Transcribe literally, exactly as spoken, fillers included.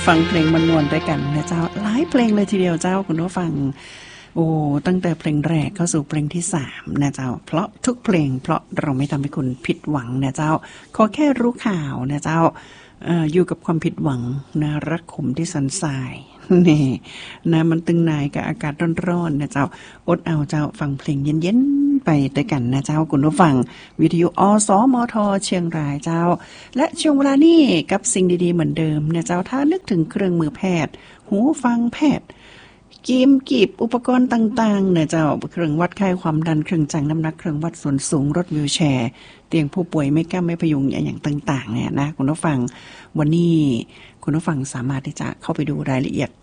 ฟังเพลงมวนๆด้วยกันนะเจ้าหลายเพลงเลยทีเดียวเจ้าคุณผู้ฟังโอ้ตั้งแต่เพลงแรกเข้าสู่เพลงที่สามนะเจ้าเพราะทุกเพลงเพราะเราไม่ทำให้คุณผิดหวังนะเจ้าขอแค่รู้ข่าวนะเจ้าเอ่ออยู่กับความผิดหวังนะรักขมที่สันทรายนี่นะมันตึงนายกับอากาศร้อนๆนะเจ้าอดเอาเจ้าฟังเพลงเย็นๆไปด้วยกันนะเจ้าคุณผู้ฟังวิทยุอสมทเชียงรายเจ้าและช่วงเวลานี้กับสิ่งดีๆเหมือนเดิมนะเจ้าถ้านึกถึงเครื่องมือแพทย์หูฟังแพทย์กีมกีบอุปกรณ์ต่างๆเนี่ยเจ้าเครื่องวัดไข้ความดันเครื่องชั่งน้ำหนักเครื่องวัดส่วนสูงรถวีลแชร์เตียงผู้ป่วยไม่กล้าไม่พยุงอย่างต่างๆเนี่ยนะคุณผู้ฟังวันนี้คุณผู้ฟังสามารถที่จะเข้าไปดูรายละเอียด